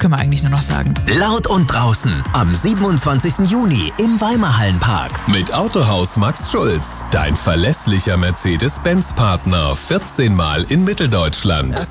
können wir eigentlich nur noch sagen. Laut und draußen am 27. Juni im Weimarhallenpark. Mit Autohaus Max Schulz, dein verlässlicher Mercedes-Benz-Partner. 14 Mal in Mitteldeutschland.